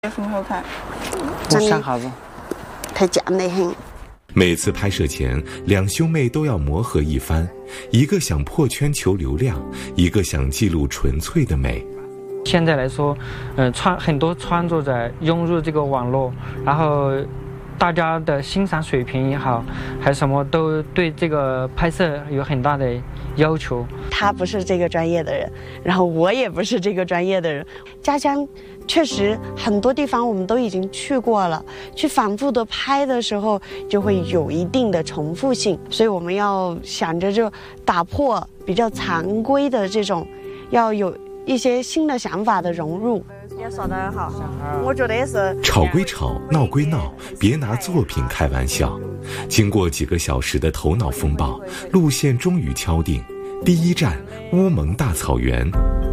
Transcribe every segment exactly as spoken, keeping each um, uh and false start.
也很好看。 我想啥子？ 太贱得很。 每次拍摄前，两兄妹都要磨合一番，一个想破圈求流量，一个想记录纯粹的美。 现在来说，嗯、呃，创很多创作者涌入这个网络，然后大家的欣赏水平也好，还什么都对这个拍摄有很大的要求。 他不是这个专业的人，然后我也不是这个专业的人。家乡确实很多地方我们都已经去过了，去反复的拍的时候就会有一定的重复性，所以我们要想着就打破比较常规的这种，要有一些新的想法的融入。也说得很好，我觉得也是。 吵归吵，闹归闹，别拿作品开玩笑。经过几个小时的头脑风暴，路线终于敲定。第一站，乌蒙大草原。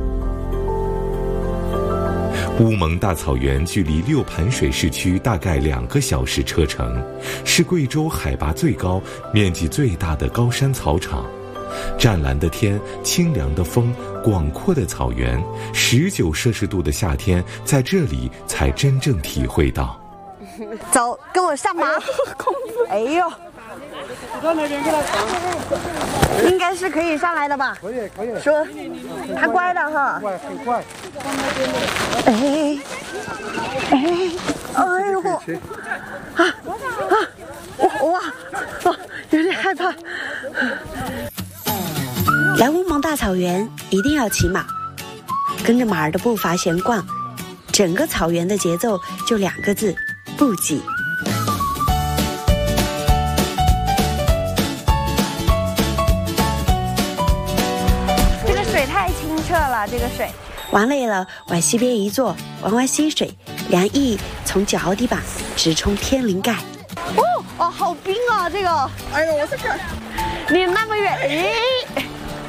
乌蒙大草原距离六盘水市区大概两个小时车程，是贵州海拔最高、面积最大的高山草场。湛蓝的天，清凉的风，广阔的草原，十九摄氏度的夏天，在这里才真正体会到。 走，跟我上马。哎呦， 到那边给他上。 应该是可以上来的吧？ 可以，可以。 说，他乖的哈。 乖，很乖。 哎，哎，哎呦，啊啊，哇哇，哇，有点害怕。 来乌蒙大草原一定要骑马，跟着马儿的步伐闲逛，整个草原的节奏就两个字：不挤。 这个水太清澈了，这个水。 玩累了，往西边一坐，玩玩溪水，凉意从脚底板直冲天灵盖。 哦哦，好冰啊！这个，哎呦，我是看，离那么远，哎。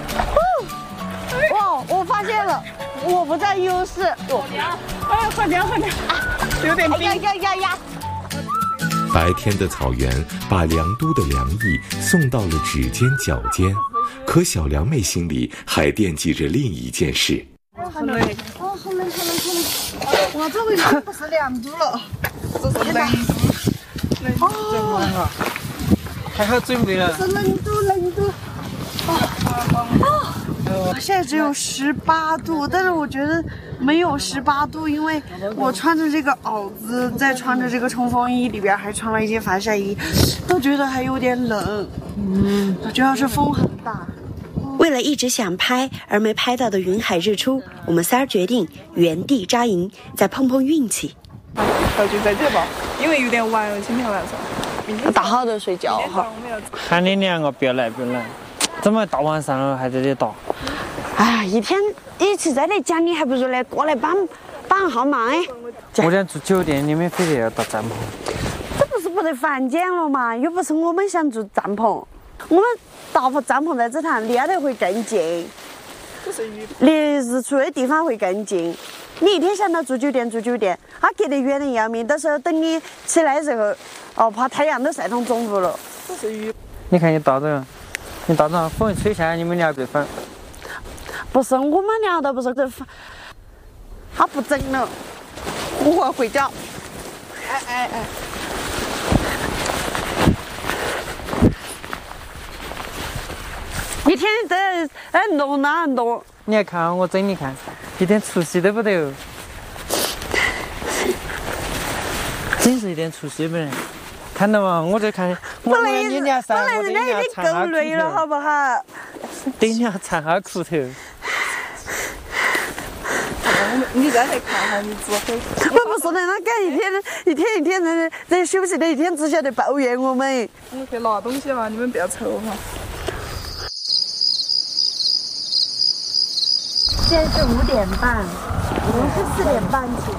哇！我发现了，我不占优势。 哎呀，快点快点，有点冰。 呀呀呀呀！ 白天的草原把凉都的凉意送到了指尖脚尖，可小凉妹心里还惦记着另一件事。 好冷，哦，好冷，好冷，好冷！哇，这回经不是凉都了，这是冷都，冷都真冷啊！ 还好准备了。 是冷都，冷都。哦，现在只有十八度，但是我觉得没有十八度，因为我穿着这个袄子，再穿着这个冲锋衣，里边还穿了一件防晒衣，都觉得还有点冷。嗯，主要是风很大。 为了一直想拍而没拍到的云海日出，我们仨儿决定原地扎营，再碰碰运气。 那就在这吧，因为有点晚了，今天晚上。 打好的睡觉哈。 喊你两个不要来，不要来。怎么大晚上了还在这打？ 哎呀，一天一直在那讲，你还不如来过来帮帮号忙哎。 我俩住酒店，你们非得要搭帐篷？ 这不是不得房间了嘛？又不是我们想住帐篷，我们搭副帐篷在这趟，离那会更近，离日出的地方会更近。你一天想到住酒店住酒店，它隔得远得要命，到时候等你起来的时候，哦，怕太阳都晒成中午了。 你看你搭着。你到时风一吹下来，你们聊对方。 不是我们聊的，不是这，他不整了，我要回家。哎哎哎！一天在哎弄哪弄？ 你还看我整？你看，一点出息都不得哦，真是一点出息不能。看到吗？我在看，我我你俩三，我等你俩尝下苦头， 好不好？ 等你俩尝下苦头。 你再来看哈，你只会。 我不是的，他干一天一天一天在在休息的一天，只晓得抱怨我们。 我们去拿东西嘛，你们不要愁哈。 现在是五点半，我们是四点半起。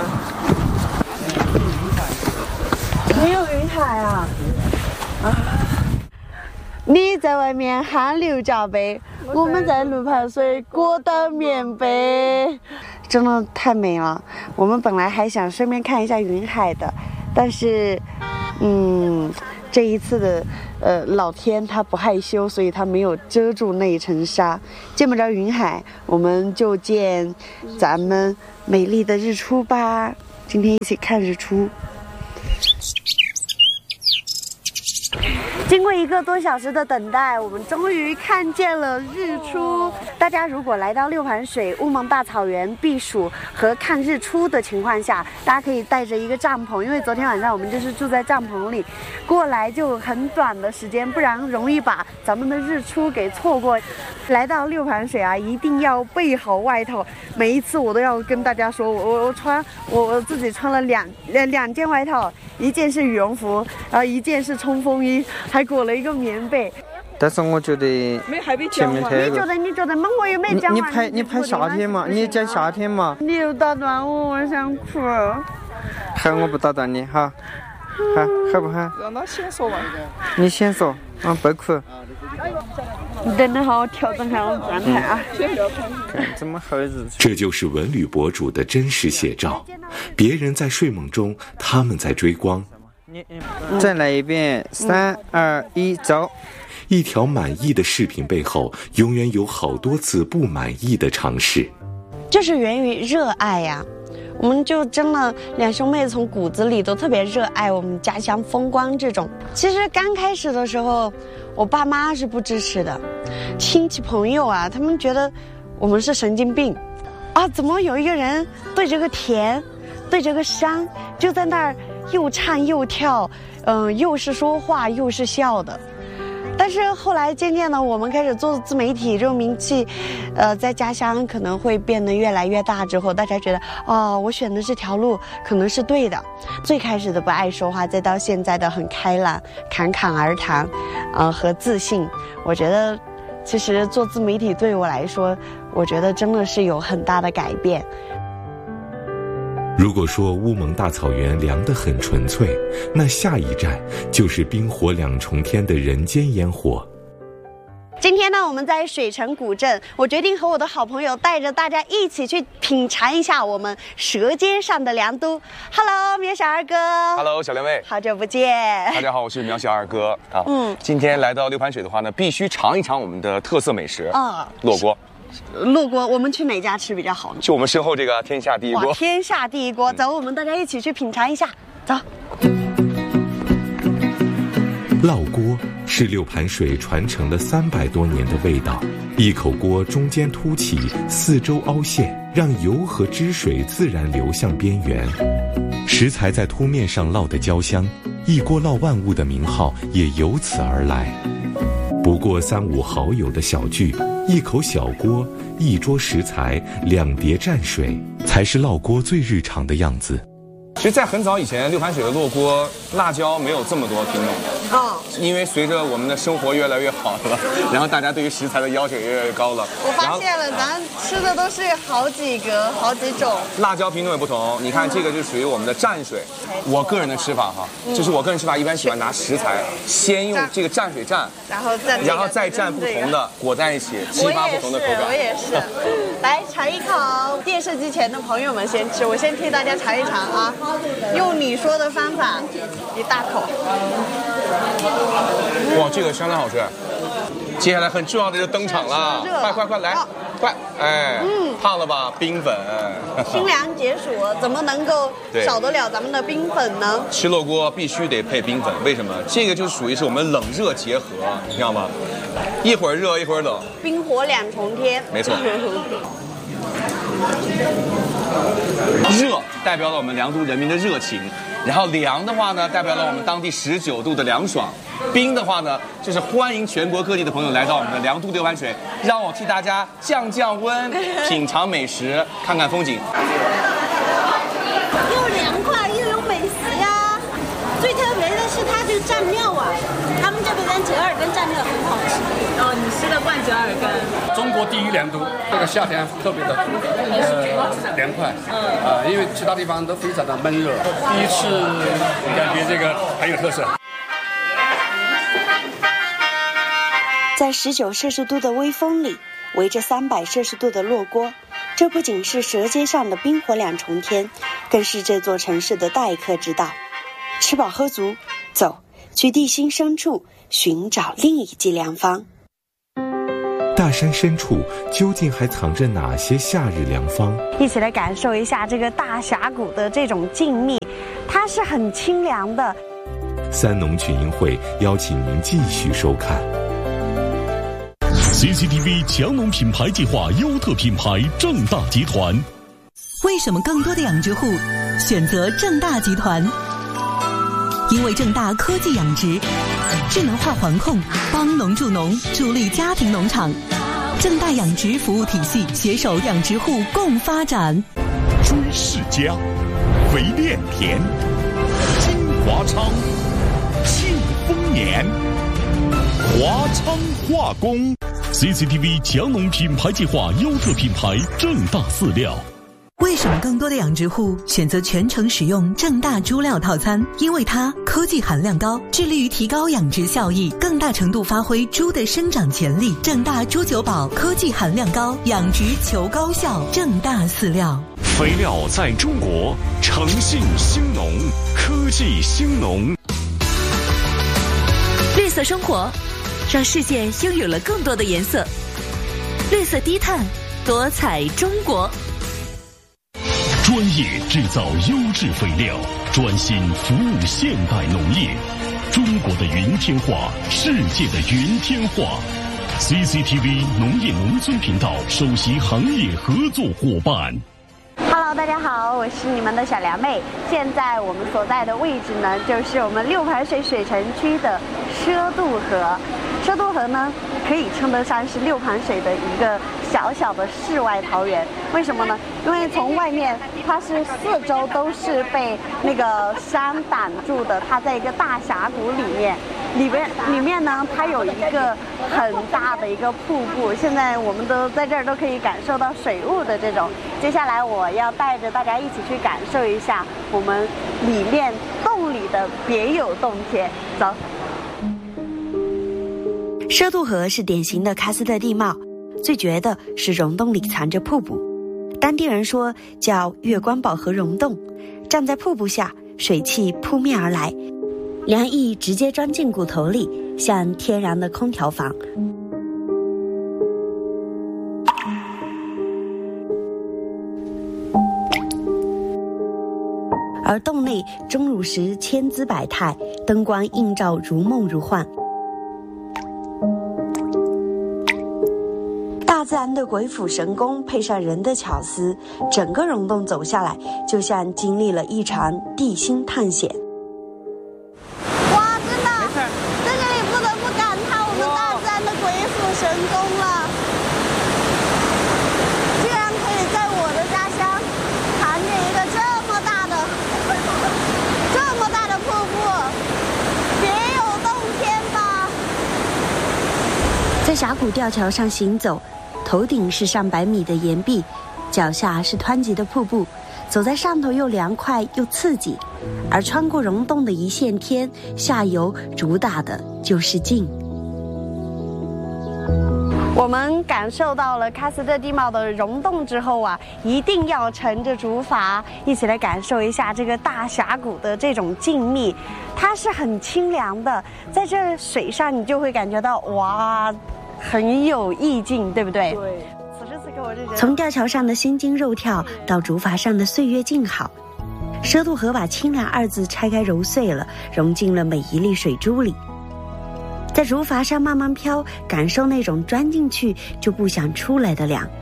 没有云海啊！啊！你在外面汗流浃背，我们在路旁水裹到棉被，真的太美了。我们本来还想顺便看一下云海的，但是，嗯，这一次的呃老天他不害羞，所以他没有遮住那一层纱，见不着云海，我们就见咱们美丽的日出吧。 今天一起看日出。经过一个多小时的等待，我们终于看见了日出。大家如果来到六盘水乌蒙大草原避暑和看日出的情况下，大家可以带着一个帐篷，因为昨天晚上我们就是住在帐篷里，过来就很短的时间，不然容易把咱们的日出给错过。来到六盘水啊，一定要备好外套。每一次我都要跟大家说，我我我穿我我自己穿了两两两件外套，一件是羽绒服，然后一件是冲锋衣，还裹了一个棉被。 但是我觉得前面太你觉得你觉得吗？我又没讲完。 你拍你拍夏天嘛？你讲夏天嘛？ 你又打断我，我想哭。 喊我不打断你哈，喊喊不喊？ 让他先说完。 你先说，啊，不哭。 你等等好，我调整下我状态啊。 看怎么好日子。 这就是文旅博主的真实写照，别人在睡梦中，他们在追光。 再来一遍，三二一，走。 一条满意的视频背后，永远有好多次不满意的尝试。 就是源于热爱呀、啊，我们就真的两兄妹从骨子里都特别热爱我们家乡风光这种。其实刚开始的时候，我爸妈是不支持的，亲戚朋友啊，他们觉得我们是神经病啊，怎么有一个人对着个田，对着个山，就在那儿又唱又跳，嗯、呃，又是说话又是笑的。但是后来渐渐的，我们开始做自媒体，这种名气，呃，在家乡可能会变得越来越大之后，大家觉得哦，我选的这条路可能是对的。最开始的不爱说话，再到现在的很开朗、侃侃而谈，呃，和自信。我觉得，其实做自媒体对我来说，我觉得真的是有很大的改变。 如果说乌蒙大草原凉得很纯粹，那下一站就是冰火两重天的人间烟火。 今天呢，我们在水城古镇，我决定和我的好朋友带着大家一起去品尝一下我们舌尖上的凉都。Hello， 苗小二哥。 Hello， 小两位， 好久不见。 大家好，我是苗小二哥啊。 嗯， 今天来到六盘水的话呢，必须尝一尝我们的特色美食啊，烙锅。 烙锅，我们去哪家吃比较好呢？ 就我们身后这个天下第一锅。 天下第一锅，走，我们大家一起去品尝一下，走。 烙锅是六盘水传承了三百多年的味道，一口锅中间凸起，四周凹陷，让油和汁水自然流向边缘。食材在凸面上烙得焦香，一锅烙万物的名号也由此而来。不过三五好友的小聚，一口小锅，一桌食材，两碟蘸水，才是烙锅最日常的样子。 其实，在很早以前，六盘水的烙锅辣椒没有这么多品种的啊，因为随着我们的生活越来越好了，然后大家对于食材的要求也越来越高了。 我发现了，咱吃的都是好几个、好几种。 辣椒品种也不同，你看这个就属于我们的蘸水。我个人的吃法哈，就是我个人吃法一般喜欢拿食材先用这个蘸水蘸， 然后再然后再蘸不同的裹在一起，激发不同的口感。 我也是，我也是。来尝一口，电视机前的朋友们先吃，我先替大家尝一尝啊。用你说的方法，一大口。 哇，这个相当好吃。接下来很重要的就登场了，快快快来，快！哎，嗯，烫了吧？冰粉。 清凉解暑，怎么能够少得了咱们的冰粉呢？ 吃烙锅必须得配冰粉，为什么？这个就属于是我们冷热结合，你知道吗？一会儿热一会儿冷， 冰火两重天。 没错。热代表了我们凉都人民的热情，然后凉的话呢，代表了我们当地十九度的凉爽；冰的话呢，就是欢迎全国各地的朋友来到我们的凉都六盘水，让我替大家降降温，品尝美食，看看风景。 又凉快又有美食呀！最特别的是它这个蘸料啊，他们这边的折耳根蘸料很好吃。 哦，你吃得惯折耳根？ 中国第一凉都，这个夏天特别的呃凉快，嗯啊、呃，因为其他地方都非常的闷热，第一次感觉这个很有特色。 在十九摄氏度的微风里，围着三百摄氏度的烙锅，这不仅是舌尖上的冰火两重天，更是这座城市的待客之道。吃饱喝足，走去地心深处寻找另一剂良方。 大大山深处究竟还藏着哪些夏日良方？ 一起来感受一下这个大峡谷的这种静谧，它是很清凉的。 三农群英会邀请您继续收看。 C C T V 强农品牌计划优特品牌正大集团。 为什么更多的养殖户选择正大集团？因为正大科技养殖，智能化环控，帮农助农，助力家庭农场。正大养殖服务体系携手养殖户共发展。 追世家，肥炼田，金华昌，庆丰年，华昌化工。C C T V 强农品牌计划优特品牌正大饲料。 为什么更多的养殖户选择全程使用正大猪料套餐？因为它科技含量高，致力于提高养殖效益，更大程度发挥猪的生长潜力。正大猪九宝科技含量高，养殖求高效。正大饲料， 肥料在中国，诚信兴农，科技兴农。 绿色生活，让世界拥有了更多的颜色。绿色低碳，多彩中国。 专业制造优质肥料，专心服务现代农业。中国的云天化，世界的云天化。C C T V 农业农村频道首席行业合作伙伴。 Hello， 大家好，我是你们的小凉妹。现在我们所在的位置呢，就是我们六盘水水城区的畲渡河。畲渡河呢，可以称得上是六盘水的一个小小的世外桃源。为什么呢？因为从外面它是四周都是被那个山挡住的，它在一个大峡谷里面，里边里面呢，它有一个很大的一个瀑布。现在我们都在这儿都可以感受到水雾的这种。接下来我要带着大家一起去感受一下我们里面洞里的别有洞天。走。 畲渡河是典型的喀斯特地貌，最绝的是溶洞里藏着瀑布，当地人说叫月光宝盒溶洞。站在瀑布下，水汽扑面而来，凉意直接钻进骨头里，像天然的空调房。而洞内钟乳石千姿百态，灯光映照如梦如幻。大自然的鬼斧神工配上人的巧思，整个溶洞走下来就像经历了一场地心探险。 哇，真的，在这里不得不感叹我们大自然的鬼斧神工了，居然可以在我的家乡藏着一个这么大的这么大的瀑布，别有洞天吧。 在峡谷吊桥上行走，头顶是上百米的岩壁，脚下是湍急的瀑布，走在上头又凉快又刺激，而穿过溶洞的一线天，下游主打的就是静。 我们感受到了喀斯特地貌的溶洞之后啊，一定要乘着竹筏一起来感受一下这个大峡谷的这种静谧，它是很清凉的，在这水上你就会感觉到哇，很有意境，对不对？对。此时此刻我就觉得， 从吊桥上的心惊肉跳到竹筏上的岁月静好，畲渡河把清凉二字拆开揉碎了，融进了每一粒水珠里。在竹筏上慢慢飘，感受那种钻进去就不想出来的凉。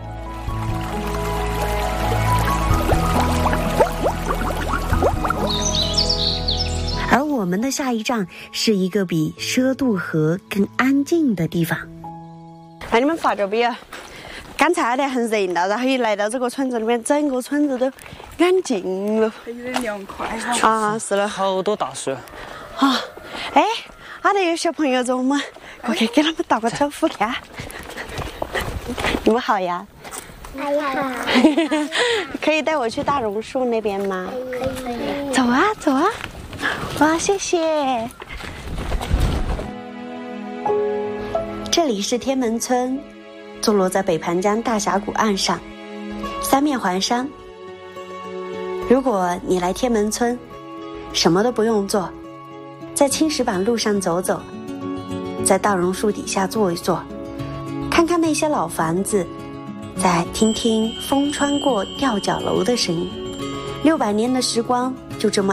而我们的下一站是一个比畲渡河更安静的地方。 哎，你们发着比啊，刚才那很热闹，然后一来到这个村子里面，整个村子都安静了， 有点凉快啊，是了， 好多大树啊，哎。啊，那有小朋友，我们过去给他们打个招呼看。你们好呀！ 大家好。 可以带我去大榕树那边吗？ 可以。 走啊，走啊！哇，谢谢。 这里是天门村，坐落在北盘江大峡谷岸上，三面环山。如果你来天门村，什么都不用做。在青石板路上走走，在大榕树底下坐一坐，看看看那些老房子，再听听风穿过吊脚楼的声音。六百年的时光就这么